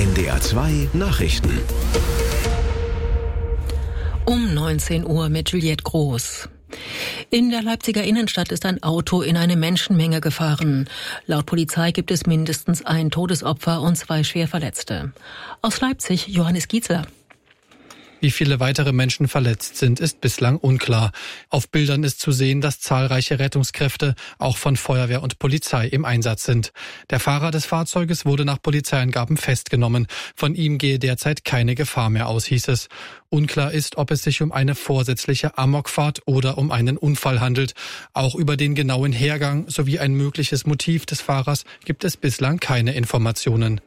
NDR 2 Nachrichten. Um 19 Uhr mit Juliette Groß. In der Leipziger Innenstadt ist ein Auto in eine Menschenmenge gefahren. Laut Polizei gibt es mindestens ein Todesopfer und 2 Schwerverletzte. Aus Leipzig, Johannes Giezler. Wie viele weitere Menschen verletzt sind, ist bislang unklar. Auf Bildern ist zu sehen, dass zahlreiche Rettungskräfte, auch von Feuerwehr und Polizei, im Einsatz sind. Der Fahrer des Fahrzeuges wurde nach Polizeiangaben festgenommen. Von ihm gehe derzeit keine Gefahr mehr aus, hieß es. Unklar ist, ob es sich um eine vorsätzliche Amokfahrt oder um einen Unfall handelt. Auch über den genauen Hergang sowie ein mögliches Motiv des Fahrers gibt es bislang keine Informationen.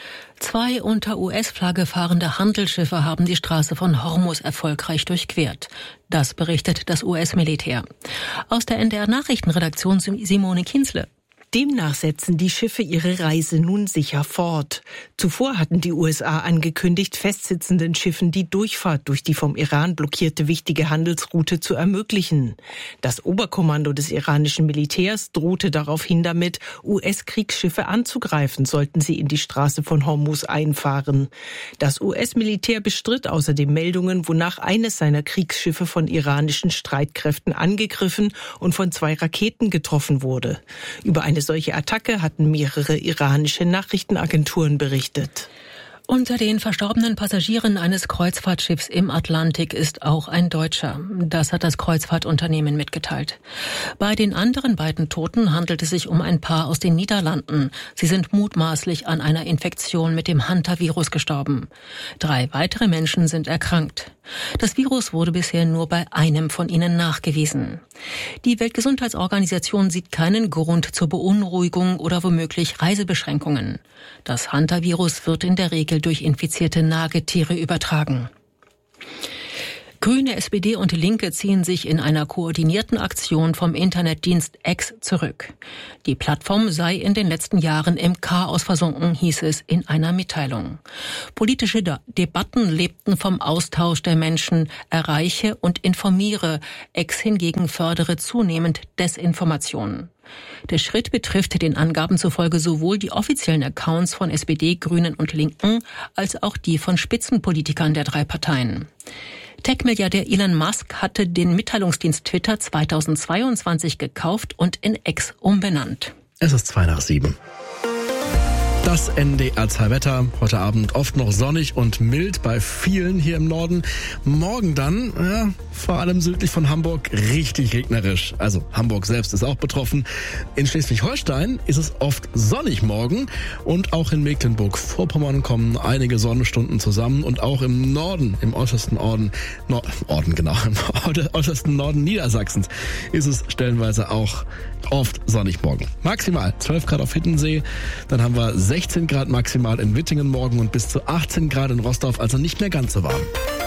2 unter US-Flagge fahrende Handelsschiffe haben die Straße von Hormuz erfolgreich durchquert. Das berichtet das US-Militär. Aus der NDR-Nachrichtenredaktion Simone Kienzle. Demnach setzen die Schiffe ihre Reise nun sicher fort. Zuvor hatten die USA angekündigt, festsitzenden Schiffen die Durchfahrt durch die vom Iran blockierte wichtige Handelsroute zu ermöglichen. Das Oberkommando des iranischen Militärs drohte daraufhin damit, US-Kriegsschiffe anzugreifen, sollten sie in die Straße von Hormuz einfahren. Das US-Militär bestritt außerdem Meldungen, wonach eines seiner Kriegsschiffe von iranischen Streitkräften angegriffen und von 2 Raketen getroffen wurde. Über eine solche Attacke hatten mehrere iranische Nachrichtenagenturen berichtet. Unter den verstorbenen Passagieren eines Kreuzfahrtschiffs im Atlantik ist auch ein Deutscher. Das hat das Kreuzfahrtunternehmen mitgeteilt. Bei den anderen beiden Toten handelt es sich um ein Paar aus den Niederlanden. Sie sind mutmaßlich an einer Infektion mit dem Hantavirus gestorben. 3 weitere Menschen sind erkrankt. Das Virus wurde bisher nur bei einem von ihnen nachgewiesen. Die Weltgesundheitsorganisation sieht keinen Grund zur Beunruhigung oder womöglich Reisebeschränkungen. Das Hantavirus wird in der Regel durch infizierte Nagetiere übertragen. Grüne, SPD und Linke ziehen sich in einer koordinierten Aktion vom Internetdienst X zurück. Die Plattform sei in den letzten Jahren im Chaos versunken, hieß es in einer Mitteilung. Politische Debatten lebten vom Austausch der Menschen, erreiche und informiere. X hingegen fördere zunehmend Desinformation. Der Schritt betrifft den Angaben zufolge sowohl die offiziellen Accounts von SPD, Grünen und Linken als auch die von Spitzenpolitikern der 3 Parteien. Tech-Milliardär Elon Musk hatte den Mitteilungsdienst Twitter 2022 gekauft und in X umbenannt. Es ist 6:02. Das NDR 2 Wetter. Heute Abend oft noch sonnig und mild bei vielen hier im Norden. Morgen dann, vor allem südlich von Hamburg, richtig regnerisch. Also Hamburg selbst ist auch betroffen. In Schleswig-Holstein ist es oft sonnig morgen. Und auch in Mecklenburg-Vorpommern kommen einige Sonnenstunden zusammen. Und auch im Norden, im äußersten im äußersten Norden Niedersachsens ist es stellenweise auch oft sonnig morgen. Maximal 12 Grad auf Hiddensee. Dann haben wir 16 Grad maximal in Wittingen morgen und bis zu 18 Grad in Rostorf, also nicht mehr ganz so warm.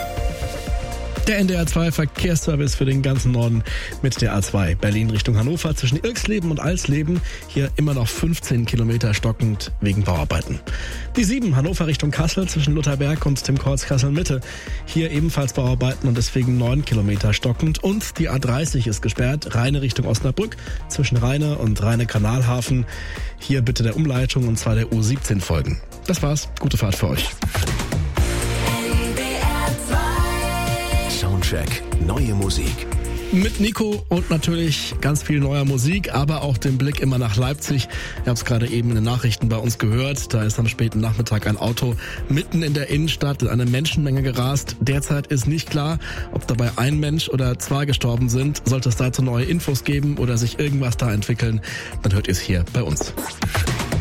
Der NDR 2 Verkehrsservice für den ganzen Norden mit der A2 Berlin Richtung Hannover zwischen Irxleben und Alsleben. Hier immer noch 15 Kilometer stockend wegen Bauarbeiten. Die 7 Hannover Richtung Kassel zwischen Lutherberg und dem Kreuz Kassel-Mitte. Hier ebenfalls Bauarbeiten und deswegen 9 Kilometer stockend. Und die A30 ist gesperrt, Rheine Richtung Osnabrück zwischen Rheine und Rheine-Kanalhafen. Hier bitte der Umleitung und zwar der U17 folgen. Das war's. Gute Fahrt für euch. Soundcheck. Neue Musik. Mit Nico und natürlich ganz viel neuer Musik, aber auch den Blick immer nach Leipzig. Ihr habt es gerade eben in den Nachrichten bei uns gehört. Da ist am späten Nachmittag ein Auto mitten in der Innenstadt in eine Menschenmenge gerast. Derzeit ist nicht klar, ob dabei ein Mensch oder 2 gestorben sind. Sollte es dazu neue Infos geben oder sich irgendwas da entwickeln, dann hört ihr es hier bei uns.